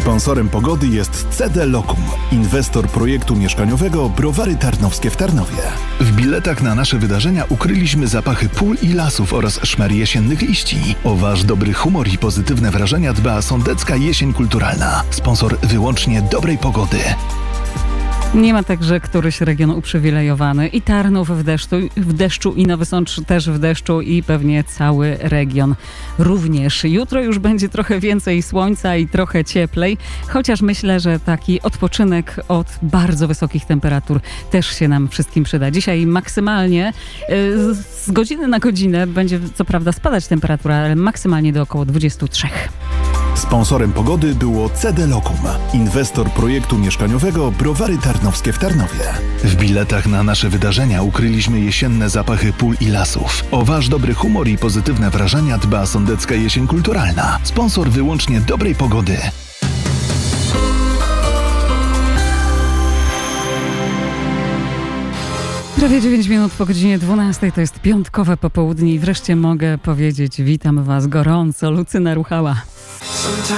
Sponsorem pogody jest CD Lokum, inwestor projektu mieszkaniowego Browary Tarnowskie w Tarnowie. W biletach na nasze wydarzenia ukryliśmy zapachy pól i lasów oraz szmer jesiennych liści. O wasz dobry humor i pozytywne wrażenia dba Sądecka Jesień Kulturalna. Sponsor wyłącznie dobrej pogody. Nie ma także któryś region uprzywilejowany. I Tarnów w deszczu i Nowy Sącz też w deszczu i pewnie cały region również. Jutro już będzie trochę więcej słońca i trochę cieplej, chociaż myślę, że taki odpoczynek od bardzo wysokich temperatur też się nam wszystkim przyda. Dzisiaj maksymalnie z godziny na godzinę będzie co prawda spadać temperatura, ale maksymalnie do około 23. Sponsorem pogody było CD Lokum, inwestor projektu mieszkaniowego Browary Tarnowskie w Tarnowie. W biletach na nasze wydarzenia ukryliśmy jesienne zapachy pól i lasów. O wasz dobry humor i pozytywne wrażenia dba Sądecka Jesień Kulturalna. Sponsor wyłącznie dobrej pogody. Prawie 9 minut po godzinie 12, to jest piątkowe popołudnie i wreszcie mogę powiedzieć witam was gorąco, Lucyna Ruchała.